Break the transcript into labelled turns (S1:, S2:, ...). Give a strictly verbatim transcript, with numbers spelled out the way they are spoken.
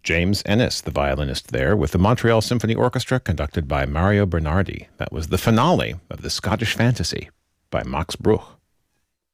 S1: James Ennis, the violinist there, with the Montreal Symphony Orchestra conducted by Mario Bernardi. That was the finale of the Scottish Fantasy by Max Bruch.